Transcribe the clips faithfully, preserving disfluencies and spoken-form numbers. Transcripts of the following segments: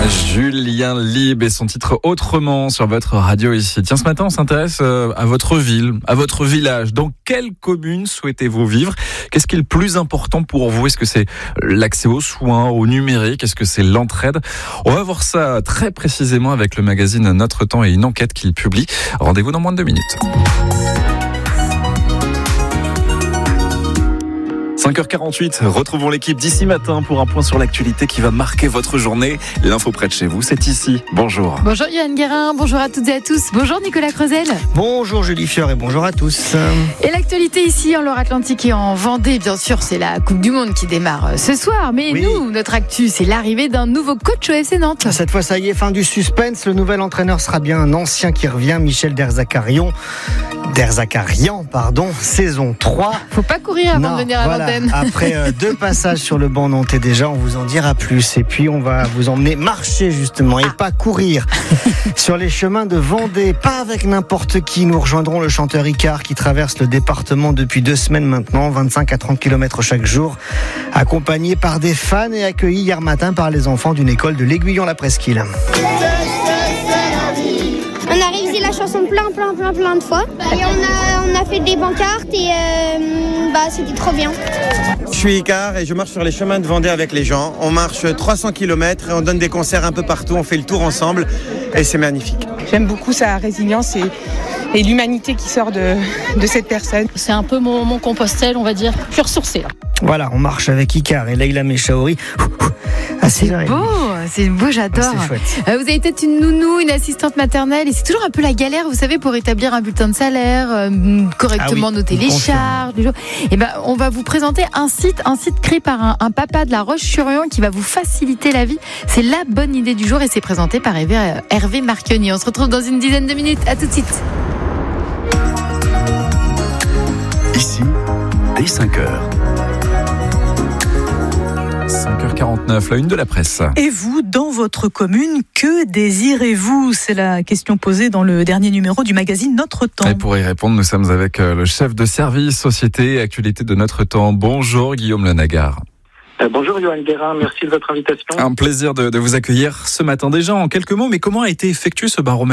Julien Lieb et son titre Autrement sur votre radio ici. Tiens, ce matin, on s'intéresse à votre ville, à votre village. Dans quelle commune souhaitez-vous vivre ? Qu'est-ce qui est le plus important pour vous ? Est-ce que c'est l'accès aux soins, au numérique ? Est-ce que c'est l'entraide ? On va voir ça très précisément avec le magazine Notre Temps et une enquête qu'il publie. Rendez-vous dans moins de deux minutes. cinq heures quarante-huit, retrouvons l'équipe d'ici matin pour un point sur l'actualité qui va marquer votre journée. L'info près de chez vous, c'est ici. Bonjour. Bonjour Yoann Guérin, bonjour à toutes et à tous. Bonjour Nicolas Creusel. Bonjour Julie Fior et bonjour à tous. Et l'actualité ici en Loire-Atlantique et en Vendée, bien sûr, c'est la Coupe du Monde qui démarre ce soir. Mais oui. nous, notre actu, c'est l'arrivée d'un nouveau coach au F C Nantes. Cette fois, ça y est, fin du suspense. Le nouvel entraîneur sera bien un ancien qui revient, Michel Derzakarian. Derzakarian, pardon, saison trois. Faut pas courir avant non, de venir à voilà. l'antenne. Après euh, deux passages sur le banc nantais déjà, on vous en dira plus. Et puis on va vous emmener marcher justement et ah. pas courir sur les chemins de Vendée. Pas avec n'importe qui. Nous rejoindrons le chanteur Icare qui traverse le département depuis deux semaines maintenant, vingt-cinq à trente kilomètres chaque jour, accompagné par des fans et accueilli hier matin par les enfants d'une école de l'Aiguillon-la-Presqu'île. On a révisé la chanson plein, plein, plein, plein de fois. Et on a, on a fait des pancartes et euh, bah, c'était trop bien. Je suis Icare et je marche sur les chemins de Vendée avec les gens. On marche trois cents kilomètres et on donne des concerts un peu partout. On fait le tour ensemble et c'est magnifique. J'aime beaucoup sa résilience et, et l'humanité qui sort de, de cette personne. C'est un peu mon, mon Compostelle, on va dire, plus ressourcé. Voilà, on marche avec Icare et Leïla Mechaouri. Ah, c'est beau, c'est beau, j'adore. C'est chouette. Euh, vous avez peut-être une nounou, une assistante maternelle, et c'est toujours un peu la galère, vous savez, pour établir un bulletin de salaire, euh, correctement ah oui, noter les charges. Et ben, on va vous présenter un site, un site créé par un, un papa de La Roche-sur-Yon qui va vous faciliter la vie. C'est la bonne idée du jour et c'est présenté par Hervé, euh, Hervé Marquioni. On se retrouve dans une dizaine de minutes. À tout de suite. Ici, dès cinq heures. cinq heures quarante-neuf, la une de la presse. Et vous, dans votre commune, que désirez-vous ? C'est la question posée dans le dernier numéro du magazine Notre Temps. Et pour y répondre, nous sommes avec le chef de service Société et Actualité de Notre Temps. Bonjour Guillaume Lenagar. Euh, bonjour Yoann Guérin, merci de votre invitation. Un plaisir de, de vous accueillir ce matin. Déjà, en quelques mots, mais comment a été effectué ce baromètre ?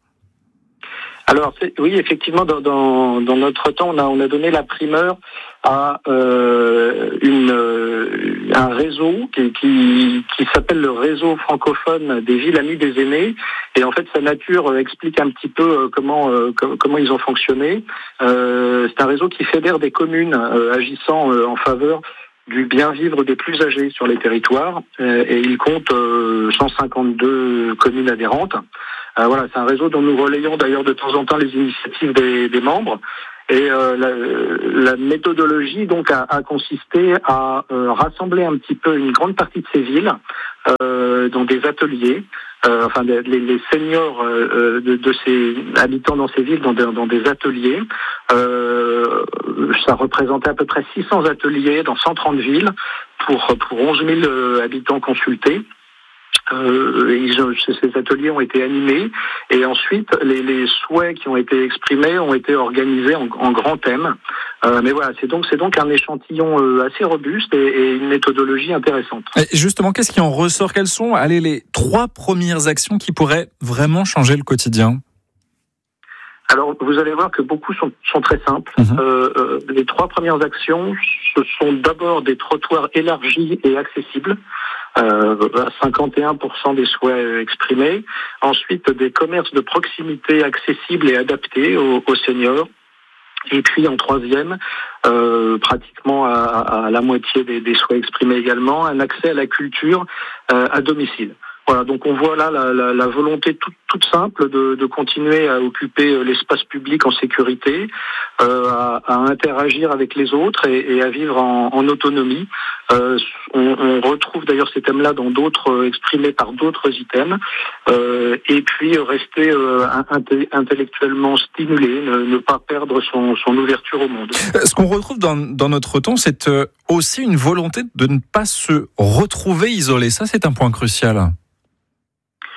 Alors c'est, oui, effectivement, dans, dans, dans Notre Temps, on a, on a donné la primeur à euh, une, euh, un réseau qui, qui, qui s'appelle le réseau francophone des villes amies des aînés. Et en fait, sa nature euh, explique un petit peu euh, comment euh, com- comment ils ont fonctionné. Euh, c'est un réseau qui fédère des communes euh, agissant euh, en faveur du bien vivre des plus âgés sur les territoires. Euh, et il compte euh, cent cinquante-deux communes adhérentes. Euh, voilà, c'est un réseau dont nous relayons d'ailleurs de temps en temps les initiatives des, des membres. Et euh, la, la méthodologie donc a, a consisté à euh, rassembler un petit peu une grande partie de ces villes euh, dans des ateliers, euh, enfin les, les seniors euh, de, de ces habitants dans ces villes dans, de, dans des ateliers. Euh, ça représentait à peu près six cents ateliers dans cent trente villes pour pour onze mille habitants consultés. Euh, ils ont, ces ateliers ont été animés et ensuite les, les souhaits qui ont été exprimés ont été organisés en, en grands thèmes. Euh, mais voilà, c'est donc c'est donc un échantillon euh, assez robuste et, et une méthodologie intéressante. Et justement, qu'est-ce qui en ressort ? Quelles sont, allez, les trois premières actions qui pourraient vraiment changer le quotidien ? Alors, vous allez voir que beaucoup sont, sont très simples. Mmh. Euh, euh, les trois premières actions, ce sont d'abord des trottoirs élargis et accessibles, euh, à cinquante et un pour cent des souhaits exprimés. Ensuite, des commerces de proximité accessibles et adaptés aux, aux seniors. Et puis, en troisième, euh, pratiquement à, à la moitié des, des souhaits exprimés également, un accès à la culture euh, à domicile. Voilà, donc on voit là la, la, la volonté toute, toute simple de, de continuer à occuper l'espace public en sécurité, euh, à, à interagir avec les autres et, et à vivre en, en autonomie. Euh, on, on retrouve d'ailleurs ces thèmes-là dans d'autres, euh, exprimés par d'autres items. Euh, et puis rester euh, inté- intellectuellement stimulé, ne, ne pas perdre son, son ouverture au monde. Ce qu'on retrouve dans, dans Notre Temps, c'est aussi une volonté de ne pas se retrouver isolé. Ça, c'est un point crucial.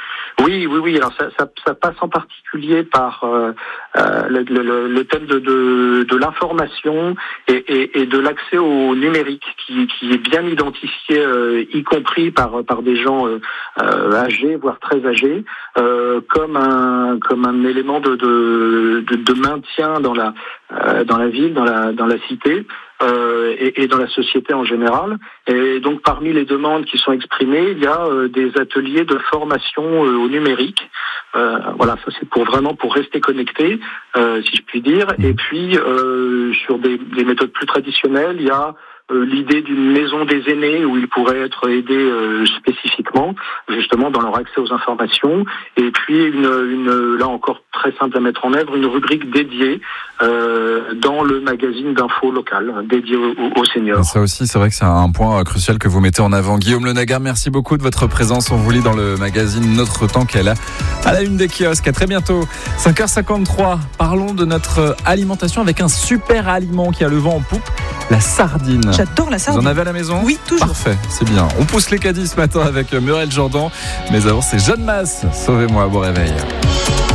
Oui, oui, oui. Alors ça, ça, ça passe en particulier par euh, euh, le, le, le thème de, de, de l'information et, et, et de l'accès au numérique, qui, qui est bien identifié, euh, y compris par par des gens euh, euh, âgés, voire très âgés, euh, comme un comme un élément de de, de, de maintien dans la euh, dans la ville, dans la dans la cité. Euh, et, et dans la société en général. Et donc parmi les demandes qui sont exprimées, il y a euh, des ateliers de formation euh, au numérique. Euh, voilà, ça c'est pour vraiment pour rester connecté, euh, si je puis dire. Et puis euh, sur des, des méthodes plus traditionnelles, il y a Euh, l'idée d'une maison des aînés où ils pourraient être aidés euh, spécifiquement, justement dans leur accès aux informations, et puis une, une là encore très simple à mettre en œuvre, une rubrique dédiée euh, dans le magazine d'info local, dédié aux, aux seniors. Ça aussi, c'est vrai que c'est un point crucial que vous mettez en avant. Guillaume Lenagar, merci beaucoup de votre présence. On vous lit dans le magazine Notre Temps qu'elle a à la une des kiosques. À très bientôt. cinq heures cinquante-trois, parlons de notre alimentation avec un super aliment qui a le vent en poupe, la sardine. J'adore la sardine. Vous en avez à la maison ? Oui, toujours. Parfait, c'est bien. On pousse les caddies ce matin avec Muriel Jourdan. Mais avant, c'est Jeanne Masse. Sauvez-moi, bon réveil.